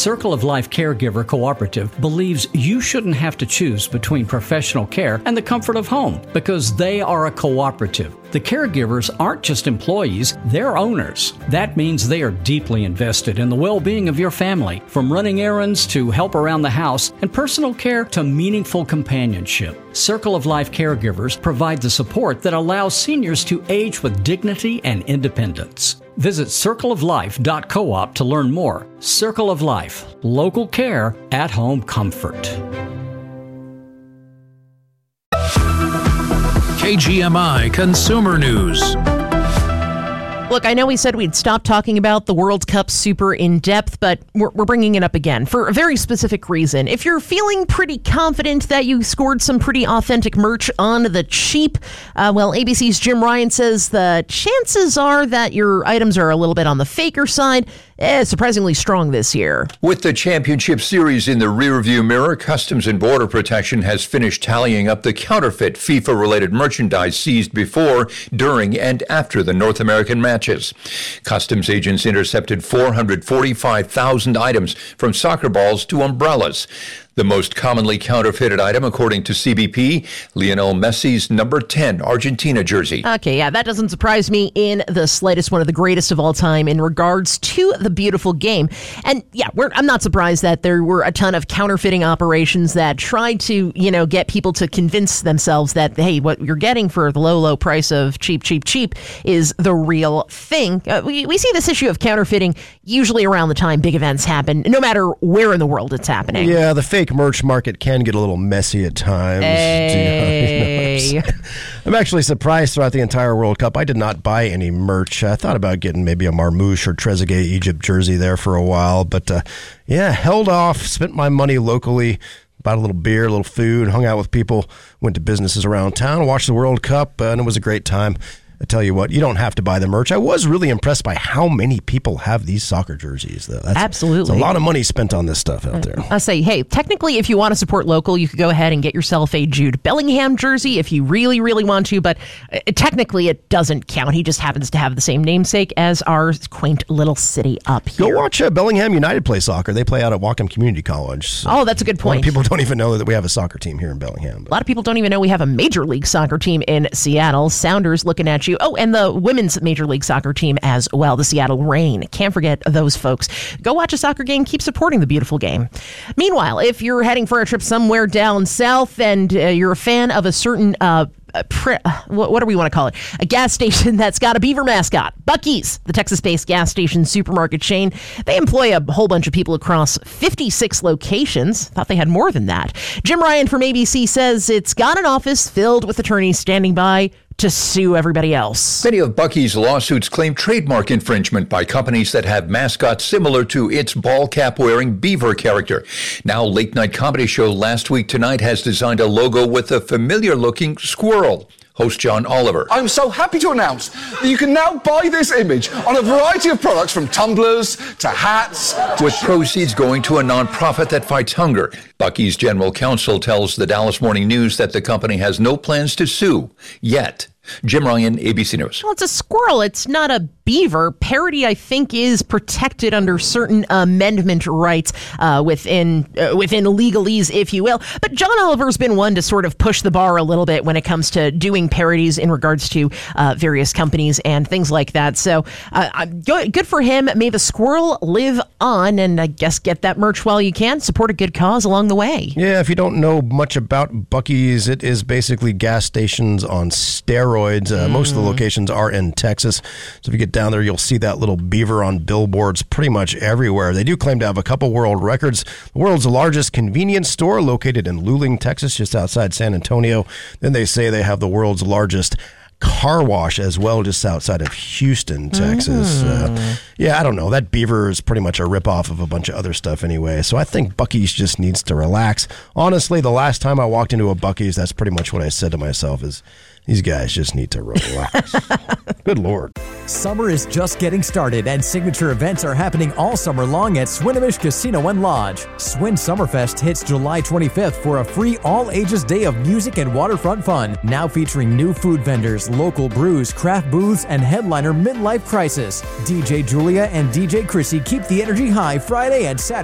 Circle of Life Caregiver Cooperative believes you shouldn't have to choose between professional care and the comfort of home because they are a cooperative. The caregivers aren't just employees, they're owners. That means they are deeply invested in the well-being of your family, from running errands to help around the house and personal care to meaningful companionship. Circle of Life Caregivers provide the support that allows seniors to age with dignity and independence. Visit circleoflife.coop to learn more. Circle of Life, local care, at-home comfort. KGMI Consumer News. Look, I know we said we'd stop talking about the World Cup super in depth, but we're bringing it up again for a very specific reason. If you're feeling pretty confident that you scored some pretty authentic merch on the cheap, ABC's Jim Ryan says the chances are that your items are a little bit on the faker side. Surprisingly strong this year. With the championship series in the rearview mirror, Customs and Border Protection has finished tallying up the counterfeit FIFA-related merchandise seized before, during, and after the North American matches. Customs agents intercepted 445,000 items from soccer balls to umbrellas. The most commonly counterfeited item, according to CBP, Lionel Messi's number 10 Argentina jersey. Okay, yeah, that doesn't surprise me in the slightest. One of the greatest of all time in regards to the beautiful game. And yeah, I'm not surprised that there were a ton of counterfeiting operations that tried to, get people to convince themselves that, hey, what you're getting for the low price of cheap is the real thing. We see this issue of counterfeiting usually around the time big events happen, no matter where in the world it's happening. Yeah, the fake merch market can get a little messy at times. Hey. I'm actually surprised throughout the entire World Cup. I did not buy any merch. I thought about getting maybe a Marmouche or Trezeguet Egypt jersey there for a while, but held off, spent my money locally, bought a little beer, a little food, hung out with people, went to businesses around town, watched the World Cup, and it was a great time. I tell you what, you don't have to buy the merch. I was really impressed by how many people have these soccer jerseys, though. Absolutely. That's a lot of money spent on this stuff out there. I say, hey, technically, if you want to support local, you could go ahead and get yourself a Jude Bellingham jersey if you really, really want to, but technically it doesn't count. He just happens to have the same namesake as our quaint little city up here. Go watch Bellingham United play soccer. They play out at Whatcom Community College. So oh, that's a good point. A lot of people don't even know that we have a soccer team here in Bellingham. A lot of people don't even know we have a Major League Soccer team in Seattle. Sounders looking at you. Oh, and the women's Major League Soccer team as well, the Seattle Reign. Can't forget those folks. Go watch a soccer game. Keep supporting the beautiful game. Meanwhile, if you're heading for a trip somewhere down south and you're a fan of a certain what do we want to call it? A gas station that's got a beaver mascot. Buc-ee's, the Texas-based gas station supermarket chain. They employ a whole bunch of people across 56 locations. Thought they had more than that. Jim Ryan from ABC says it's got an office filled with attorneys standing by to sue everybody else. Many of Buc-ee's lawsuits claim trademark infringement by companies that have mascots similar to its ball cap-wearing beaver character. Now, late-night comedy show Last Week Tonight has designed a logo with a familiar-looking squirrel. Host John Oliver. I'm so happy to announce that you can now buy this image on a variety of products from tumblers to hats. With proceeds going to a nonprofit that fights hunger. Buc-ee's general counsel tells the Dallas Morning News that the company has no plans to sue yet. Jim Ryan, ABC News. Well, it's a squirrel. It's not a beaver. Parody, I think, is protected under certain amendment rights within legalese, if you will. But John Oliver's been one to sort of push the bar a little bit when it comes to doing parodies in regards to various companies and things like that. So good for him. May the squirrel live on, and I guess get that merch while you can. Support a good cause along the way. Yeah, if you don't know much about Buc-ee's, it is basically gas stations on steroids. Most of the locations are in Texas. So if you get down there, you'll see that little beaver on billboards pretty much everywhere. They do claim to have a couple world records. The world's largest convenience store located in Luling, Texas, just outside San Antonio. Then they say they have the world's largest car wash as well, just outside of Houston, Texas. I don't know. That beaver is pretty much a ripoff of a bunch of other stuff anyway. So I think Buc-ee's just needs to relax. Honestly, the last time I walked into a Buc-ee's, that's pretty much what I said to myself is, these guys just need to relax. Good Lord. Summer is just getting started, and signature events are happening all summer long at Swinomish Casino and Lodge. Swin Summerfest hits July 25th for a free all-ages day of music and waterfront fun. Now featuring new food vendors, local brews, craft booths, and headliner Midlife Crisis. DJ Julia and DJ Chrissy keep the energy high Friday and Saturday.